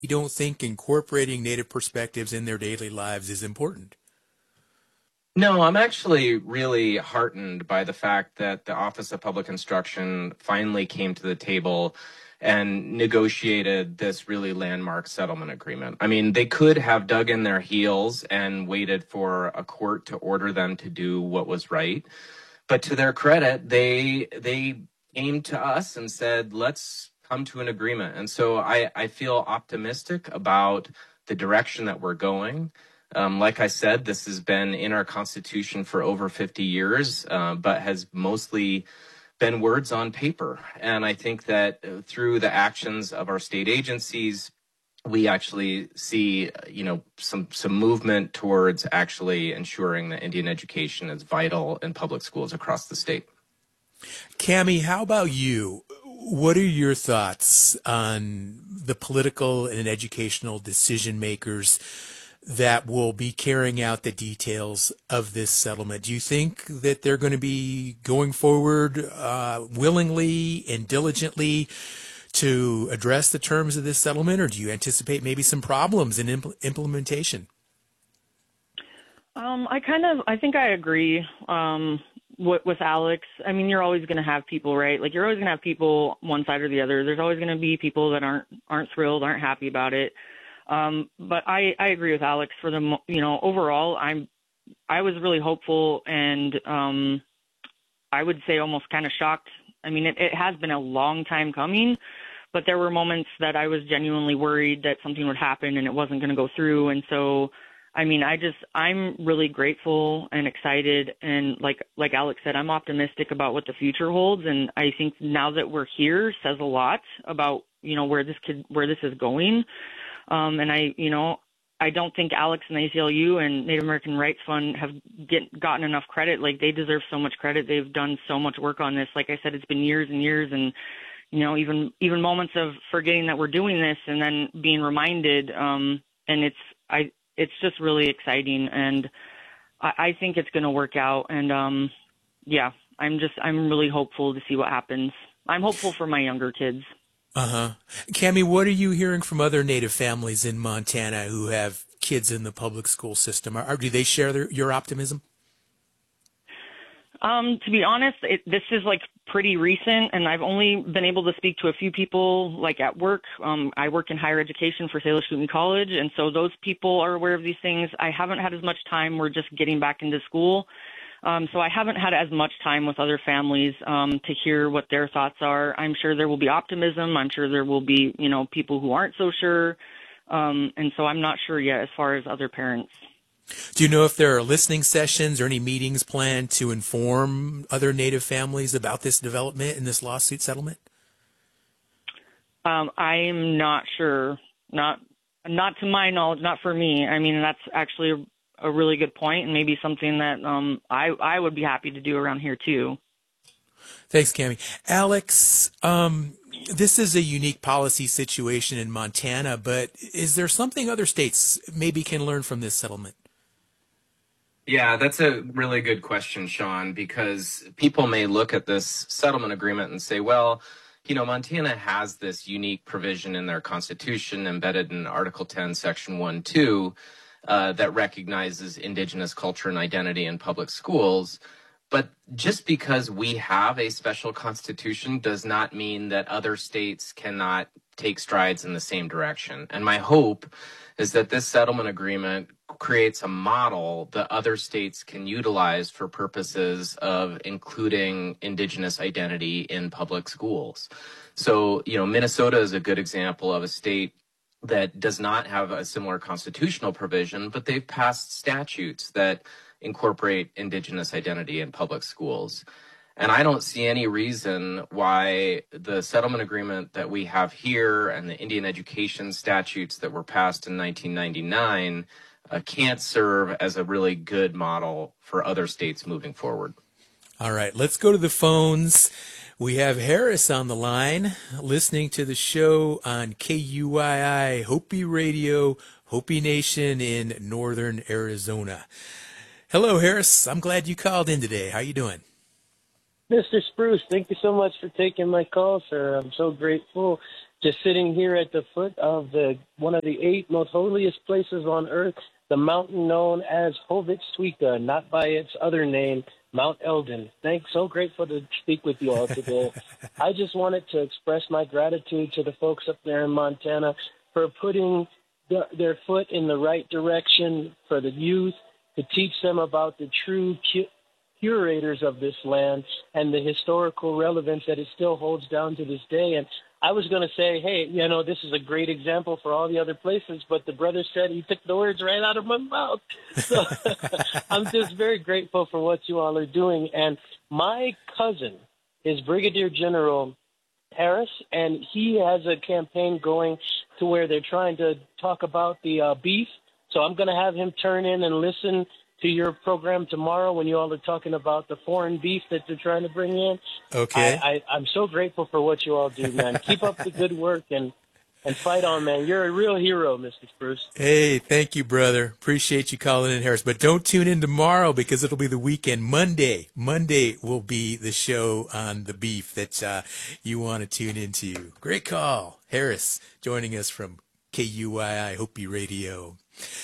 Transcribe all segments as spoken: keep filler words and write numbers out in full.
you don't think incorporating Native perspectives in their daily lives is important? No, I'm actually really heartened by the fact that the Office of Public Instruction finally came to the table and negotiated this really landmark settlement agreement. I mean, they could have dug in their heels and waited for a court to order them to do what was right. But to their credit, they they came to us and said, let's come to an agreement. And so I, I feel optimistic about the direction that we're going. Um, like I said, this has been in our Constitution for over fifty years, uh, but has mostly been words on paper. And I think that uh, through the actions of our state agencies, we actually see, uh, you know, some some movement towards actually ensuring that Indian education is vital in public schools across the state. Cami, how about you? What are your thoughts on the political and educational decision makers that will be carrying out the details of this settlement? Do you think that they're going to be going forward uh, willingly and diligently to address the terms of this settlement, or do you anticipate maybe some problems in impl- implementation? Um, I kind of, I think I agree um, with, with Alex. I mean, you're always going to have people, right? Like you're always going to have people one side or the other. There's always going to be people that aren't aren't thrilled, aren't happy about it. Um, but I, I agree with Alex for the, you know, overall, I'm, I was really hopeful and um, I would say almost kind of shocked. I mean, it, it has been a long time coming, but there were moments that I was genuinely worried that something would happen and it wasn't going to go through. And so, I mean, I just, I'm really grateful and excited. And like, like Alex said, I'm optimistic about what the future holds. And I think now that we're here says a lot about, you know, where this could, where this is going. Um, and I, you know, I don't think Alex and the A C L U and Native American Rights Fund have get, gotten enough credit. Like they deserve so much credit. They've done so much work on this. Like I said, it's been years and years, and you know, even even moments of forgetting that we're doing this and then being reminded. Um, and it's I it's just really exciting, and I, I think it's going to work out. And um, yeah, I'm just I'm really hopeful to see what happens. I'm hopeful for my younger kids. Uh-huh. Cami, what are you hearing from other Native families in Montana who have kids in the public school system? Or, or do they share their, your optimism? Um, to be honest, it, this is like pretty recent, and I've only been able to speak to a few people like at work. Um, I work in higher education for Salish Newton College, and so those people are aware of these things. I haven't had as much time. We're just getting back into school. Um, so I haven't had as much time with other families um, to hear what their thoughts are. I'm sure there will be optimism. I'm sure there will be, you know, people who aren't so sure. Um, and so I'm not sure yet as far as other parents. Do you know if there are listening sessions or any meetings planned to inform other Native families about this development and this lawsuit settlement? Um, I'm not sure. Not, not to my knowledge, not for me. I mean, that's actually a really good point, and maybe something that um, I, I would be happy to do around here too. Thanks, Cami. Alex, um, this is a unique policy situation in Montana, but is there something other states maybe can learn from this settlement? Yeah, that's a really good question, Sean, because people may look at this settlement agreement and say, well, you know, Montana has this unique provision in their constitution embedded in Article ten, Section one, two, uh, that recognizes Indigenous culture and identity in public schools. But just because we have a special constitution does not mean that other states cannot take strides in the same direction. And my hope is that this settlement agreement creates a model that other states can utilize for purposes of including Indigenous identity in public schools. So, you know, Minnesota is a good example of a state that does not have a similar constitutional provision, but they've passed statutes that incorporate Indigenous identity in public schools. And I don't see any reason why the settlement agreement that we have here and the Indian education statutes that were passed in nineteen ninety-nine uh, can't serve as a really good model for other states moving forward. All right, let's go to the phones. We have Harris on the line, listening to the show on K U I I, Hopi Radio, Hopi Nation in northern Arizona. Hello, Harris. I'm glad you called in today. How you doing? Mister Spruce, thank you so much for taking my call, sir. I'm so grateful. just sitting here at the foot of the one of the eight most holiest places on earth, the mountain known as Hovitswika, not by its other name, Mount Eldon. Thanks. So grateful to speak with you all today. I just wanted to express my gratitude to the folks up there in Montana for putting the, their foot in the right direction for the youth, to teach them about the true cu- curators of this land and the historical relevance that it still holds down to this day. And I was going to say, hey, you know, this is a great example for all the other places, but the brother said he took the words right out of my mouth. So I'm just very grateful for what you all are doing. And my cousin is Brigadier General Harris, and he has a campaign going to where they're trying to talk about the uh, beef. So I'm going to have him turn in and listen to your program tomorrow when you all are talking about the foreign beef that they're trying to bring in. Okay. I, I, I'm so grateful for what you all do, man. Keep up the good work and, and fight on, man. You're a real hero, Mister Spruce. Hey, thank you, brother. Appreciate you calling in, Harris. But don't tune in tomorrow because it'll be the weekend. Monday, Monday will be the show on the beef that uh, you want to tune into. Great call. Harris joining us from K U I I Hopi Radio.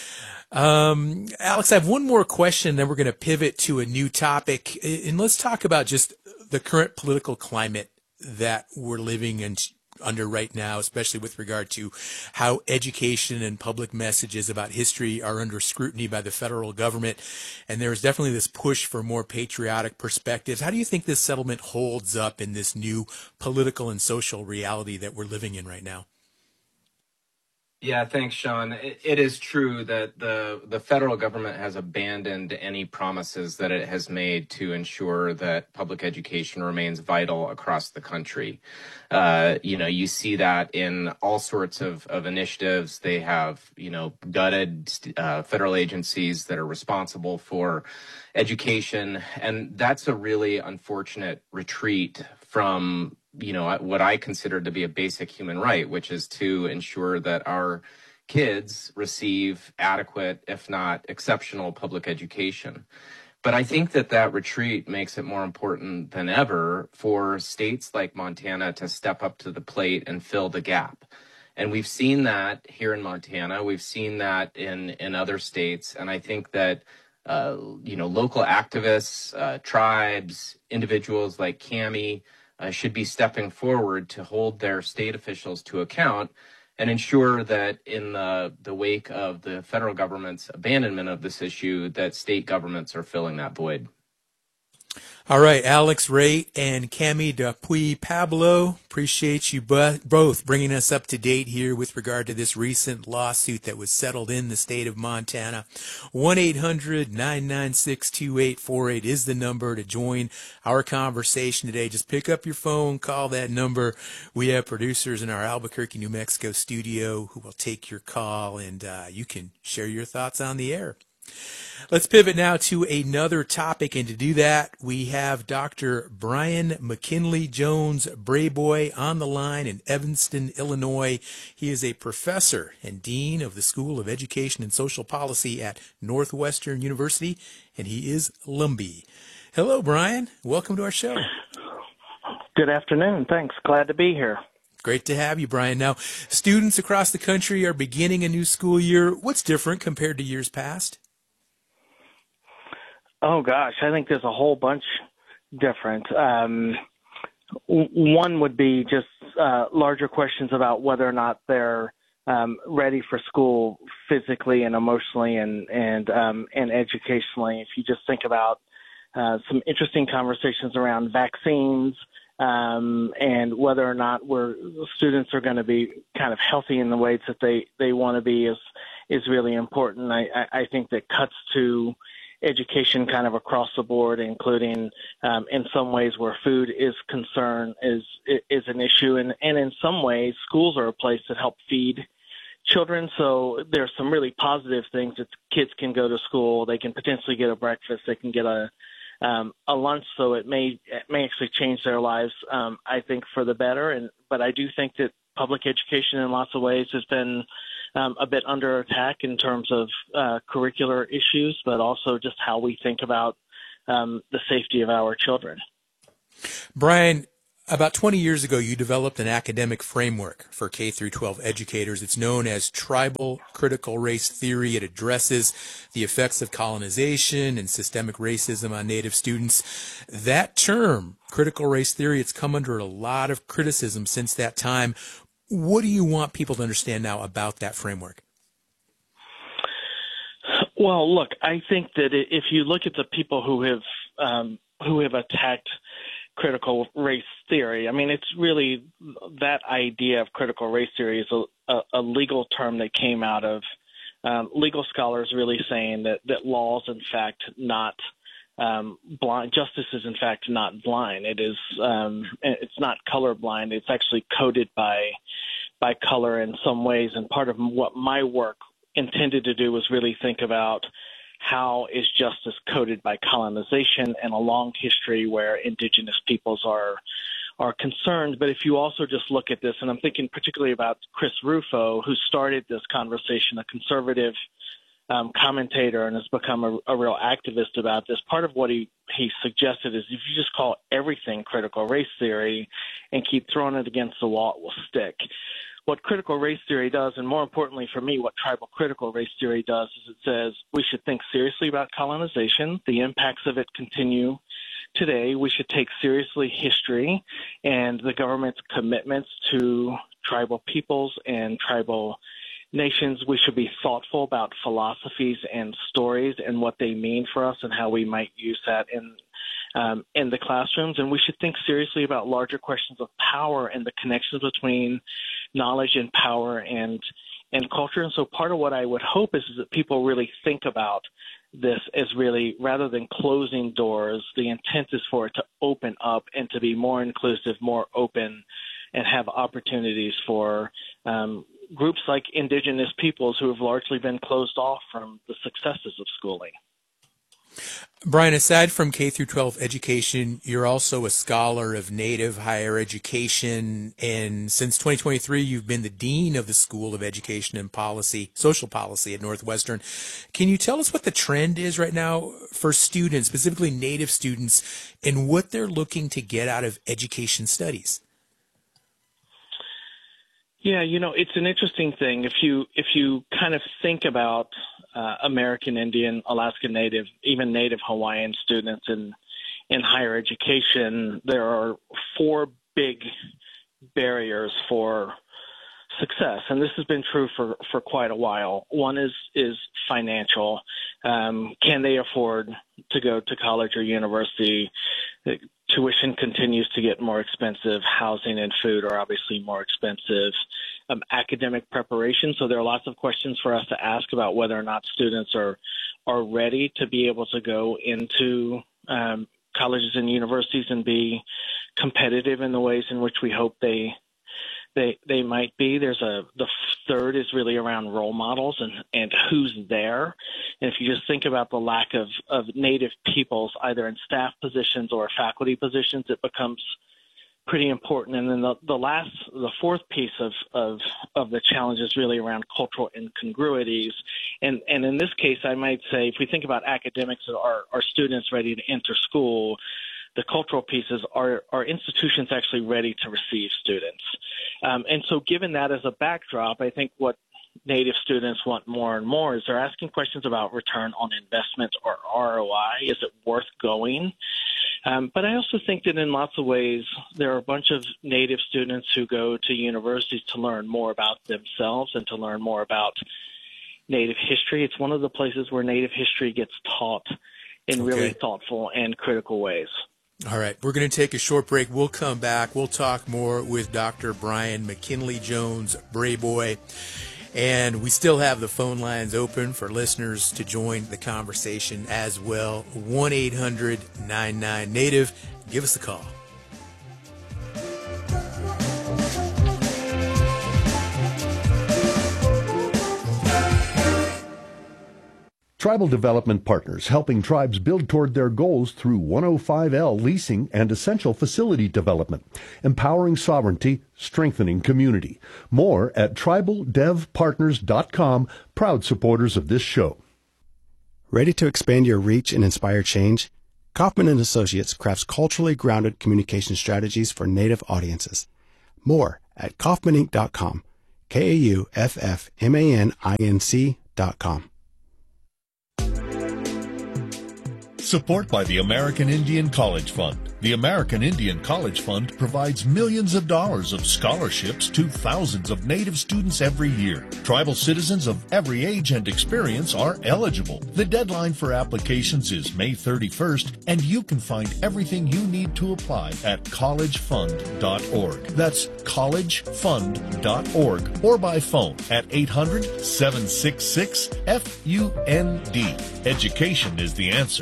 Um, Alex, I have one more question, then we're going to pivot to a new topic. And let's talk about just the current political climate that we're living in under right now, especially with regard to how education and public messages about history are under scrutiny by the federal government. And there's definitely this push for more patriotic perspectives. How do you think this settlement holds up in this new political and social reality that we're living in right now? Yeah, thanks, Sean. It, it is true that the the federal government has abandoned any promises that it has made to ensure that public education remains vital across the country. Uh, you know, you see that in all sorts of, of initiatives. They have, you know, gutted uh, federal agencies that are responsible for education. And that's a really unfortunate retreat from you know, what I consider to be a basic human right, which is to ensure that our kids receive adequate, if not exceptional, public education. But I think that that retreat makes it more important than ever for states like Montana to step up to the plate and fill the gap. And we've seen that here in Montana. We've seen that in, in other states. And I think that, uh, you know, local activists, uh, tribes, individuals like Cami, Uh, should be stepping forward to hold their state officials to account and ensure that in the, the wake of the federal government's abandonment of this issue, that state governments are filling that void. All right, Alex Ray and Cami Dupuy Pablo, appreciate you both bringing us up to date here with regard to this recent lawsuit that was settled in the state of Montana. one eight hundred nine nine six two eight four eight is the number to join our conversation today. Just pick up your phone, call that number. We have producers in our Albuquerque, New Mexico studio who will take your call, and uh, you can share your thoughts on the air. Let's pivot now to another topic, and to do that, we have Doctor Brian McKinley Jones Brayboy on the line in Evanston, Illinois. He is a professor and dean of the School of Education and Social Policy at Northwestern University, and he is Lumbee. Hello, Brian. Welcome to our show. Good afternoon. Thanks. Glad to be here. Great to have you, Brian. Now, students across the country are beginning a new school year. What's different compared to years past? Oh, gosh, I think there's a whole bunch different. Um, w- one would be just uh, larger questions about whether or not they're um, ready for school physically and emotionally and and um, and educationally. If you just think about uh, some interesting conversations around vaccines um, and whether or not we're, students are going to be kind of healthy in the ways that they, they want to be is is really important. I, I, I think that cuts to education kind of across the board, including um, in some ways where food is concerned, is is an issue. And, and in some ways, schools are a place that help feed children. So there's some really positive things that kids can go to school. They can potentially get a breakfast. They can get a um, a lunch. So it may it may actually change their lives, um, I think, for the better. And but I do think that public education in lots of ways has been Um, a bit under attack in terms of uh, curricular issues, but also just how we think about um, the safety of our children. Brian, About twenty years ago, you developed an academic framework for K through twelve educators. It's known as Tribal Critical Race Theory. It addresses the effects of colonization and systemic racism on Native students. That term, critical race theory, it's come under a lot of criticism since that time. What do you want people to understand now about that framework? Well, look, I think that if you look at the people who have um, who have attacked critical race theory, I mean, it's really that idea of critical race theory is a, a, a legal term that came out of um, legal scholars really saying that, that law is in fact not um, blind. Justice is in fact not blind. It is um, it's not colorblind. It's actually coded by by color in some ways. And part of what my work intended to do was really think about how is justice coded by colonization and a long history where indigenous peoples are are concerned. But if you also just look at this, and I'm thinking particularly about Chris Rufo, who started this conversation, a conservative um, commentator, and has become a, a real activist about this. Part of what he, he suggested is if you just call everything critical race theory and keep throwing it against the wall, it will stick. What critical race theory does, and more importantly for me, what tribal critical race theory does, is it says we should think seriously about colonization. The impacts of it continue today. We should take seriously history and the government's commitments to tribal peoples and tribal nations. We should be thoughtful about philosophies and stories and what they mean for us and how we might use that in Um, in the classrooms, and we should think seriously about larger questions of power and the connections between knowledge and power and and culture. And so part of what I would hope is, is that people really think about this as really, rather than closing doors, the intent is for it to open up and to be more inclusive, more open, and have opportunities for um, groups like indigenous peoples who have largely been closed off from the successes of schooling. Brian, aside from K through twelve education, you're also a scholar of Native higher education, and since twenty twenty-three, you've been the dean of the School of Education and Policy, Social Policy at Northwestern. Can you tell us what the trend is right now for students, specifically Native students, and what they're looking to get out of education studies? Yeah, you know, it's an interesting thing. If you if you kind of think about uh, American Indian, Alaska Native, even Native Hawaiian students in in higher education, there are four big barriers for success, and this has been true for, for quite a while. One is is financial. Um, can they afford to go to college or university? The tuition continues to get more expensive. Housing and food are obviously more expensive. Um, academic preparation. So there are lots of questions for us to ask about whether or not students are are ready to be able to go into um, colleges and universities and be competitive in the ways in which we hope they they they might be. There's a the third is really around role models and, and who's there. And if you just think about the lack of, of Native peoples, either in staff positions or faculty positions, it becomes pretty important. And then the, the last, the fourth piece of, of, of the challenge is really around cultural incongruities. And, and in this case, I might say, if we think about academics, are, are students ready to enter school? The cultural pieces are, are institutions actually ready to receive students? Um, and so given that as a backdrop, I think what Native students want more and more is they're asking questions about return on investment or R O I. Is it worth going? Um, but I also think that in lots of ways, there are a bunch of Native students who go to universities to learn more about themselves and to learn more about Native history. It's one of the places where Native history gets taught in Okay. really thoughtful and critical ways. All right, we're going to take a short break. We'll come back. We'll talk more with Doctor Brian McKinley Jones, Brayboy. And we still have the phone lines open for listeners to join the conversation as well. one eight hundred nine nine Native. Give us a call. Tribal Development Partners, helping tribes build toward their goals through one oh five L leasing and essential facility development, empowering sovereignty, strengthening community. More at tribal dev partners dot com, proud supporters of this show. Ready to expand your reach and inspire change? Kaufman and Associates crafts culturally grounded communication strategies for Native audiences. More at kaufman inc dot com. K A U F F M A N I N C dot com. Support by the American Indian College Fund. The American Indian College Fund provides millions of dollars of scholarships to thousands of Native students every year. Tribal citizens of every age and experience are eligible. The deadline for applications is May thirty-first, and you can find everything you need to apply at college fund dot org. That's college fund dot org or by phone at eight hundred, seven six six, F U N D. Education is the answer.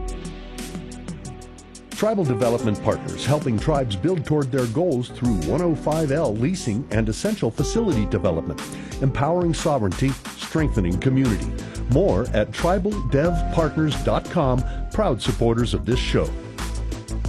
Tribal Development Partners, helping tribes build toward their goals through one oh five L leasing and essential facility development, empowering sovereignty, strengthening community. More at tribal dev partners dot com, proud supporters of this show.